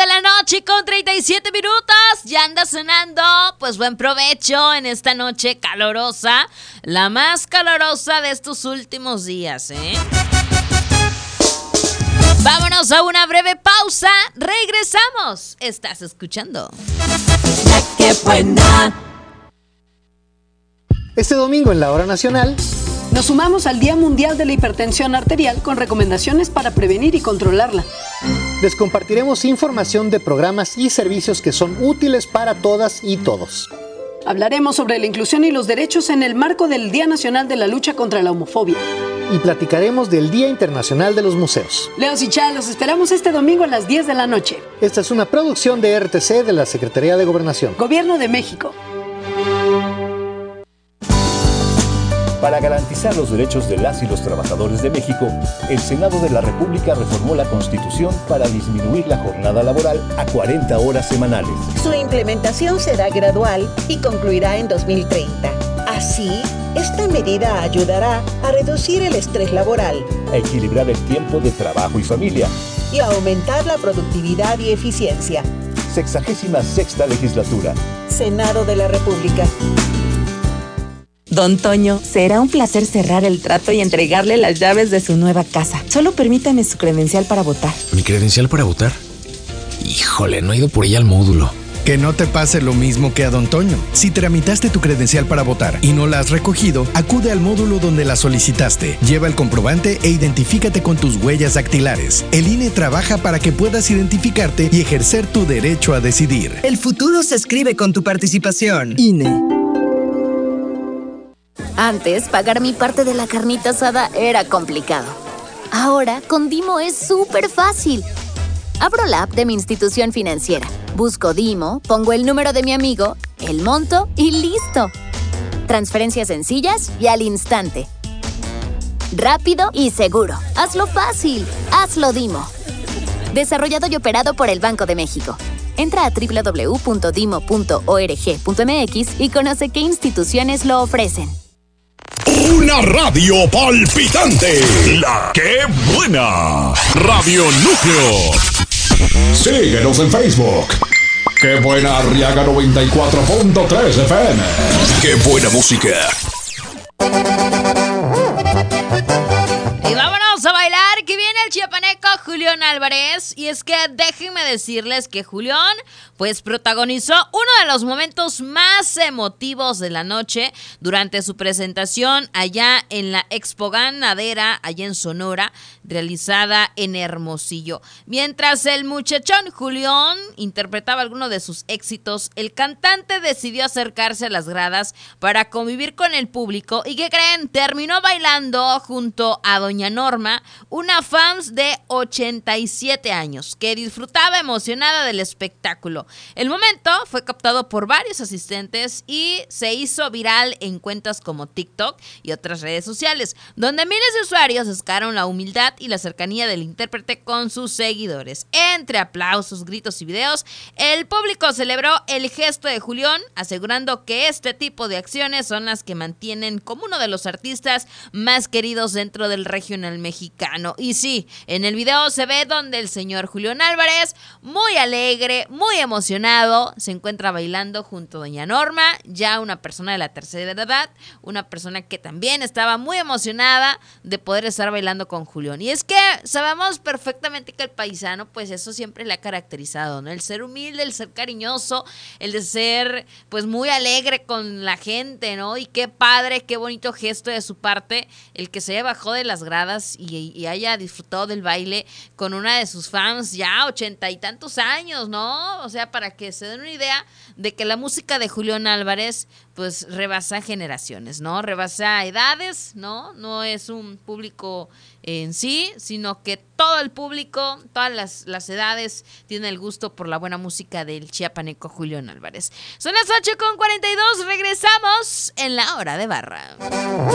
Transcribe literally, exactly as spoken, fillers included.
de la noche con treinta y siete minutos. Ya anda cenando. Pues buen provecho en esta noche calorosa. La más calorosa de estos últimos días, ¿eh? Vámonos a una breve pausa. Regresamos. Estás escuchando La que buena. Este domingo en la Hora Nacional nos sumamos al Día Mundial de la Hipertensión Arterial con recomendaciones para prevenir y controlarla. Les compartiremos información de programas y servicios que son útiles para todas y todos. Hablaremos sobre la inclusión y los derechos en el marco del Día Nacional de la Lucha contra la Homofobia. Y platicaremos del Día Internacional de los Museos. Leos y Chá, los esperamos este domingo a las diez de la noche. Esta es una producción de R T C de la Secretaría de Gobernación. Gobierno de México. Para garantizar los derechos de las y los trabajadores de México, el Senado de la República reformó la Constitución para disminuir la jornada laboral a cuarenta horas semanales. Su implementación será gradual y concluirá en dos mil treinta. Así, esta medida ayudará a reducir el estrés laboral, a equilibrar el tiempo de trabajo y familia y a aumentar la productividad y eficiencia. Sexagésima sexta legislatura. Senado de la República. Don Toño, será un placer cerrar el trato y entregarle las llaves de su nueva casa. Solo permítame su credencial para votar. ¿Mi credencial para votar? Híjole, no he ido por ella al módulo. Que no te pase lo mismo que a Don Toño. Si tramitaste tu credencial para votar y no la has recogido, acude al módulo donde la solicitaste. Lleva el comprobante e identifícate con tus huellas dactilares. El I N E trabaja para que puedas identificarte y ejercer tu derecho a decidir. El futuro se escribe con tu participación. I N E. Antes, pagar mi parte de la carnita asada era complicado. Ahora, con Dimo es súper fácil. Abro la app de mi institución financiera, busco Dimo, pongo el número de mi amigo, el monto y ¡listo! Transferencias sencillas y al instante. Rápido y seguro. Hazlo fácil. Hazlo Dimo. Desarrollado y operado por el Banco de México. Entra a doble u doble u doble u punto dimo punto org punto m x y conoce qué instituciones lo ofrecen. Una radio palpitante. La que buena. Radio Núcleo. Síguenos en Facebook. Qué buena Arriaga noventa y cuatro punto tres F M. Qué buena música. Y vámonos a bailar, que viene el chiapaneco Julián Álvarez. Y es que déjenme decirles que Julián pues protagonizó uno de los momentos más emotivos de la noche durante su presentación allá en la Expo Ganadera, allá en Sonora, realizada en Hermosillo. Mientras el muchachón Julián interpretaba alguno de sus éxitos, el cantante decidió acercarse a las gradas para convivir con el público. ¿Y qué creen? Terminó bailando junto a doña Norma, una fans de ochenta y siete años, que disfrutaba emocionada del espectáculo. El momento fue captado por varios asistentes y se hizo viral en cuentas como TikTok y otras redes sociales, donde miles de usuarios destacaron la humildad y la cercanía del intérprete con sus seguidores. Entre aplausos, gritos y videos, el público celebró el gesto de Julián, asegurando que este tipo de acciones son las que mantienen como uno de los artistas más queridos dentro del regional mexicano. Y sí, en el video se ve donde el señor Julián Álvarez, muy alegre, muy emocionado, se encuentra bailando junto a doña Norma, ya una persona de la tercera edad, una persona que también estaba muy emocionada de poder estar bailando con Julián. Y es que sabemos perfectamente que el paisano, pues eso siempre le ha caracterizado, ¿no? El ser humilde, el ser cariñoso, el de ser pues muy alegre con la gente, ¿no? Y qué padre, qué bonito gesto de su parte, el que se bajó de las gradas y, y haya disfrutado del baile con una de sus fans ya ochenta y tantos años, ¿no? O sea, para que se den una idea de que la música de Julián Álvarez pues rebasa generaciones, ¿no? Rebasa edades, ¿no? No es un público en sí, sino que todo el público, todas las, las edades tienen el gusto por la buena música del chiapaneco Julián Álvarez. Son las ocho con cuarenta y dos, regresamos en la hora de barra.